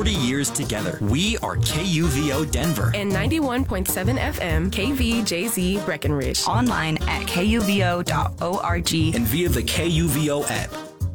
40 years together. We are KUVO Denver. And 91.7 FM KVJZ Breckenridge. Online at kuvo.org. And via the KUVO app.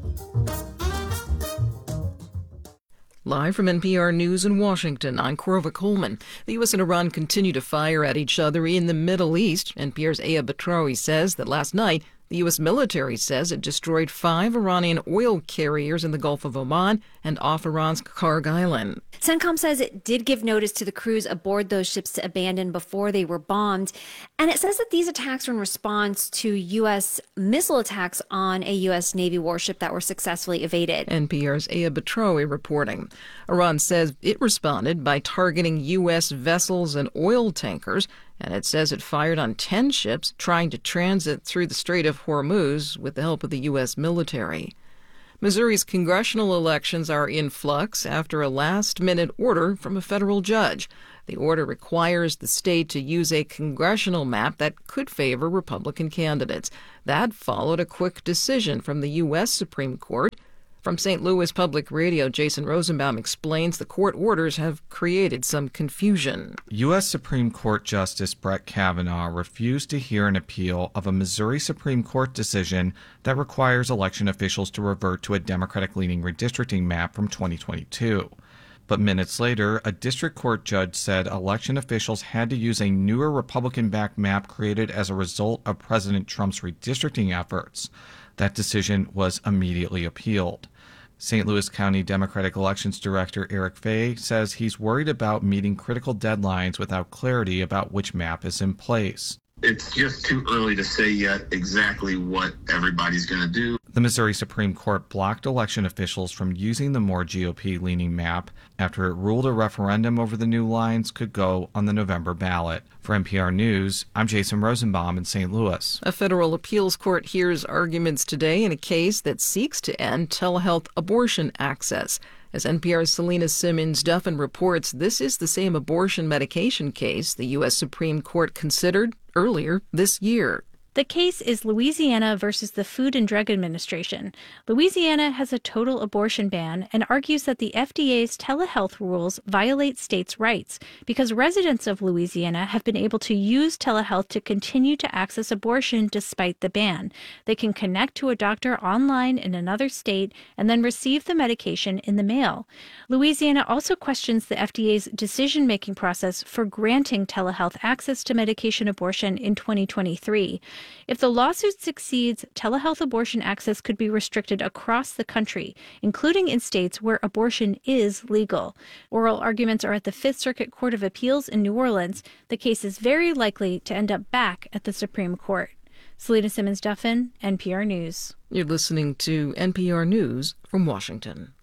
Live from NPR News in Washington, I'm Korva Coleman. The U.S. and Iran continue to fire at each other in the Middle East. NPR's Aya Batraoui says that last night, the U.S. military says it destroyed 5 Iranian oil carriers in the Gulf of Oman and off Iran's Karg Island. CENTCOM says it did give notice to the crews aboard those ships to abandon before they were bombed. And it says that these attacks were in response to U.S. missile attacks on a U.S. Navy warship that were successfully evaded. NPR's Aya Batraoui reporting. Iran says it responded by targeting U.S. vessels and oil tankers, and it says it fired on 10 ships trying to transit through the Strait of Hormuz with the help of the U.S. military. Missouri's congressional elections are in flux after a last-minute order from a federal judge. The order requires the state to use a congressional map that could favor Republican candidates. That followed a quick decision from the U.S. Supreme Court. From St. Louis Public Radio, Jason Rosenbaum explains the court orders have created some confusion. U.S. Supreme Court Justice Brett Kavanaugh refused to hear an appeal of a Missouri Supreme Court decision that requires election officials to revert to a Democratic-leaning redistricting map from 2022. But minutes later, a district court judge said election officials had to use a newer Republican-backed map created as a result of President Trump's redistricting efforts. That decision was immediately appealed. St. Louis County Democratic Elections Director Eric Fay says he's worried about meeting critical deadlines without clarity about which map is in place. It's just too early to say yet exactly what everybody's going to do. The Missouri Supreme Court blocked election officials from using the more GOP-leaning map after it ruled a referendum over the new lines could go on the November ballot. For NPR News, I'm Jason Rosenbaum in St. Louis. A federal appeals court hears arguments today in a case that seeks to end telehealth abortion access. As NPR's Selena Simmons-Duffin reports, this is the same abortion medication case the U.S. Supreme Court considered earlier this year. The case is Louisiana versus the Food and Drug Administration. Louisiana has a total abortion ban and argues that the FDA's telehealth rules violate states' rights because residents of Louisiana have been able to use telehealth to continue to access abortion despite the ban. They can connect to a doctor online in another state and then receive the medication in the mail. Louisiana also questions the FDA's decision-making process for granting telehealth access to medication abortion in 2023. If the lawsuit succeeds, telehealth abortion access could be restricted across the country, including in states where abortion is legal. Oral arguments are at the Fifth Circuit Court of Appeals in New Orleans. The case is very likely to end up back at the Supreme Court. Selena Simmons-Duffin, NPR News. You're listening to NPR News from Washington.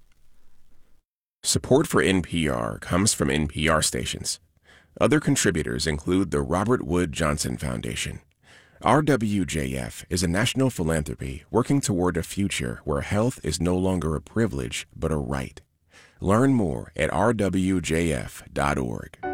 Support for NPR comes from NPR stations. Other contributors include the Robert Wood Johnson Foundation. RWJF is a national philanthropy working toward a future where health is no longer a privilege, but a right. Learn more at rwjf.org.